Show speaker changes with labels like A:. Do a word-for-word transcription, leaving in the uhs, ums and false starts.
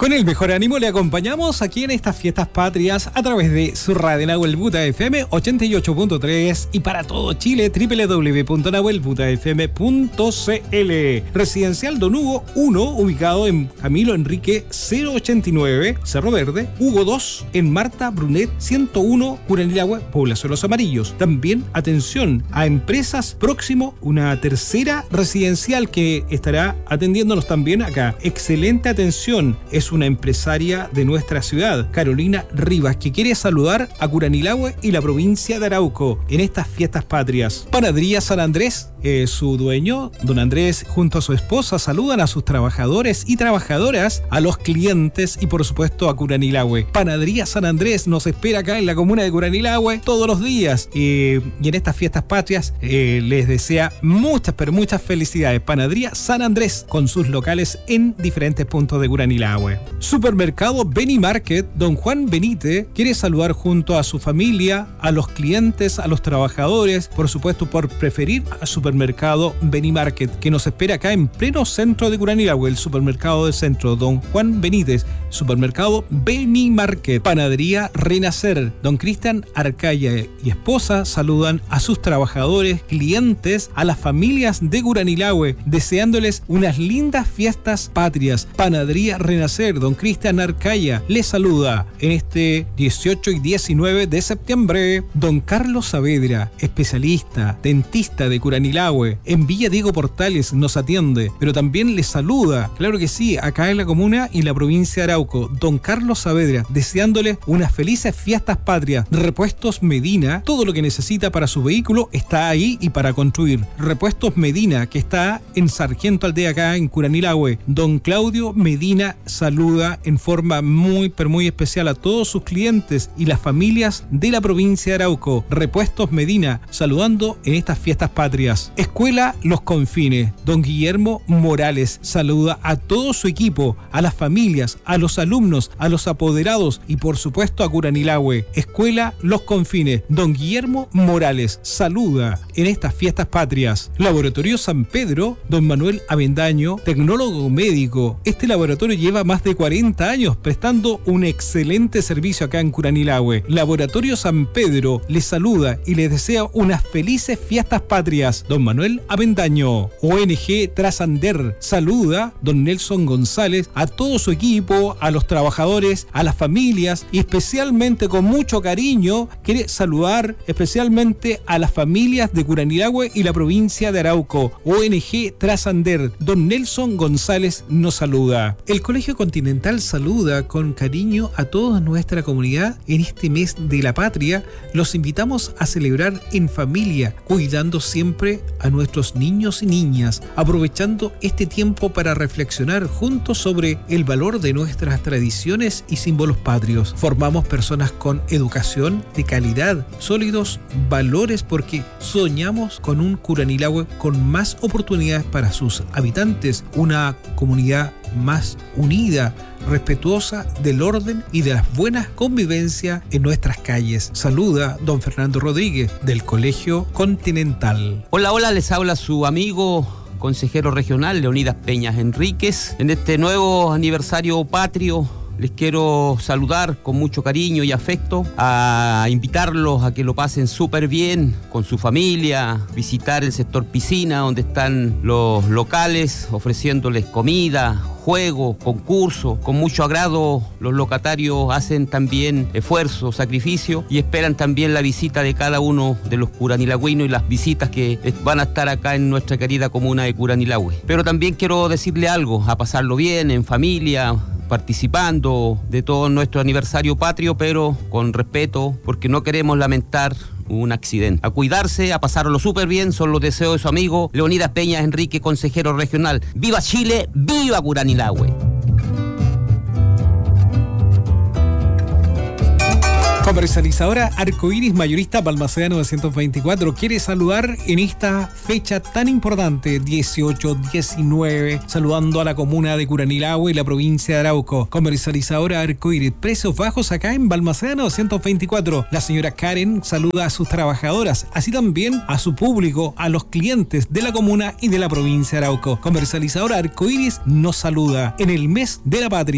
A: Con el mejor ánimo le acompañamos aquí en estas fiestas patrias a través de su radio Nahuel Buta F M ochenta y ocho punto tres y para todo Chile doble u doble u doble u punto nahuel buta f m punto c l. Residencial Don Hugo uno, ubicado en Camilo Enrique cero ochenta y nueve, Cerro Verde. Hugo dos, en Marta Brunet ciento uno, Curanilahue, Población Los Amarillos. También atención a empresas próximo, una tercera residencial que estará atendiéndonos también acá. Excelente atención, es una empresaria de nuestra ciudad, Carolina Rivas, que quiere saludar a Curanilahue y la provincia de Arauco en estas fiestas patrias. Panadería San Andrés, eh, su dueño, don Andrés, junto a su esposa, saludan a sus trabajadores y trabajadoras, a los clientes y por supuesto a Curanilahue. Panadería San Andrés nos espera acá en la comuna de Curanilahue todos los días, eh, y en estas fiestas patrias eh, les desea muchas, pero muchas felicidades. Panadería San Andrés, con sus locales en diferentes puntos de Curanilahue. Supermercado Beni Market, don Juan Benítez quiere saludar junto a su familia, a los clientes, a los trabajadores, por supuesto por preferir a Supermercado Beni Market, que nos espera acá en pleno centro de Curanilahue, el supermercado del centro, don Juan Benítez. Supermercado Beni Market. Panadería Renacer, don Cristian Arcaya y esposa saludan a sus trabajadores, clientes, a las familias de Curanilahue, deseándoles unas lindas fiestas patrias. Panadería Renacer, don Cristian Arcaya les saluda en este dieciocho y diecinueve de septiembre. Don Carlos Saavedra, especialista, dentista de Curanilahue, en Villa Diego Portales nos atiende, pero también les saluda, claro que sí, acá en la comuna y la provincia de Arauco. Don Carlos Saavedra, deseándole unas felices fiestas patrias. Repuestos Medina, todo lo que necesita para su vehículo está ahí y para construir. Repuestos Medina, que está en Sargento Aldea, acá en Curanilahue. Don Claudio Medina saluda en forma muy, pero muy especial a todos sus clientes y las familias de la provincia de Arauco. Repuestos Medina, saludando en estas fiestas patrias. Escuela Los Confines, don Guillermo Morales saluda a todo su equipo, a las familias, a los alumnos, a los apoderados y por supuesto a Curanilahue. Escuela Los Confines, don Guillermo Morales saluda en estas fiestas patrias. Laboratorio San Pedro, don Manuel Avendaño, tecnólogo médico. Este laboratorio lleva más de cuarenta años prestando un excelente servicio acá en Curanilahue. Laboratorio San Pedro les saluda y les desea unas felices fiestas patrias. Don Manuel Avendaño. O N G Trasander saluda don Nelson González, a todo su equipo, a los trabajadores, a las familias y especialmente con mucho cariño quiere saludar especialmente a las familias de Curanilahue y la provincia de Arauco. O N G Trasander, don Nelson González nos saluda. El Colegio Continental saluda con cariño a toda nuestra comunidad en este mes de la patria. Los invitamos a celebrar en familia, cuidando siempre a nuestros niños y niñas, aprovechando este tiempo para reflexionar juntos sobre el valor de nuestras tradiciones y símbolos patrios. Formamos personas con educación de calidad, sólidos valores, porque soñamos con un Curanilahue con más oportunidades para sus habitantes, una comunidad más unida, respetuosa del orden y de las buenas convivencias en nuestras calles. Saluda don Fernando Rodríguez del Colegio Continental.
B: Hola, hola, les habla su amigo consejero regional Leonidas Peñas Enríquez. En este nuevo aniversario patrio les quiero saludar con mucho cariño y afecto, a invitarlos a que lo pasen súper bien con su familia, visitar el sector piscina donde están los locales ofreciéndoles comida, juegos, concursos. Con mucho agrado los locatarios hacen también esfuerzo, sacrificio y esperan también la visita de cada uno de los curanilagüinos y las visitas que van a estar acá en nuestra querida comuna de Curanilahue. Pero también quiero decirle algo, a pasarlo bien en familia, participando de todo nuestro aniversario patrio, pero con respeto, porque no queremos lamentar un accidente. A cuidarse, a pasarlo súper bien, son los deseos de su amigo Leonidas Peñas Enrique, consejero regional. ¡Viva Chile! ¡Viva Curanilahue!
A: Comercializadora Arcoiris Mayorista Balmaceda novecientos veinticuatro quiere saludar en esta fecha tan importante, dieciocho diecinueve, saludando a la comuna de Curanilahue y la provincia de Arauco. Comercializadora Arcoiris, precios bajos acá en Balmaceda novecientos veinticuatro. La señora Karen saluda a sus trabajadoras, así también a su público, a los clientes de la comuna y de la provincia de Arauco. Comercializadora Arcoiris nos saluda en el mes de la patria.